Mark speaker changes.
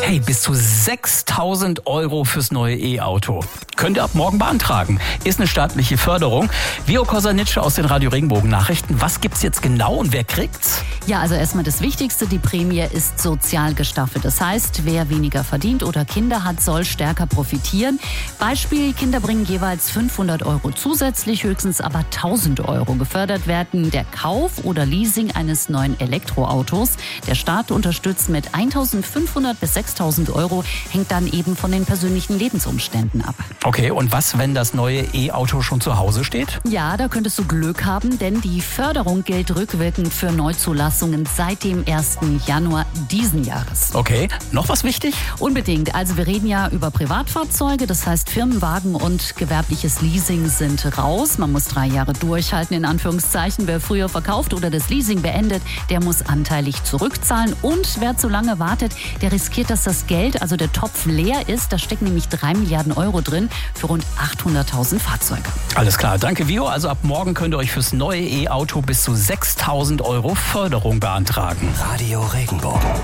Speaker 1: Hey, bis zu 6.000 € fürs neue E-Auto. Könnt ihr ab morgen beantragen. Ist eine staatliche Förderung. Vio Kosanitsche aus den Radio Regenbogen Nachrichten. Was gibt's jetzt genau und wer kriegt's?
Speaker 2: Ja, also erstmal das Wichtigste, die Prämie ist sozial gestaffelt. Das heißt, wer weniger verdient oder Kinder hat, soll stärker profitieren. Beispiel, Kinder bringen jeweils 500 € zusätzlich, höchstens aber 1.000 € gefördert werden. Der Kauf oder Leasing eines neuen Elektroautos. Der Staat unterstützt mit 1.500 bis 6.000 €, hängt dann eben von den persönlichen Lebensumständen ab.
Speaker 1: Okay, und was, wenn das neue E-Auto schon zu Hause steht?
Speaker 2: Ja, da könntest du Glück haben, denn die Förderung gilt rückwirkend für Neuzulassungen seit dem 1. Januar diesen Jahres.
Speaker 1: Okay, noch was wichtig?
Speaker 2: Unbedingt. Also wir reden ja über Privatfahrzeuge, das heißt Firmenwagen und gewerbliches Leasing sind raus. Man muss 3 Jahre durchhalten, in Anführungszeichen. Wer früher verkauft oder das Leasing beendet, der muss anteilig zurückzahlen. Und wer zu lange wartet, der riskiert, dass das Geld, also der Topf leer ist. Da stecken nämlich 3 Milliarden € drin für rund 800.000 Fahrzeuge.
Speaker 1: Alles klar, danke Vio. Also ab morgen könnt ihr euch fürs neue E-Auto bis zu 6.000 € Förderung beantragen.
Speaker 3: Radio Regenbogen.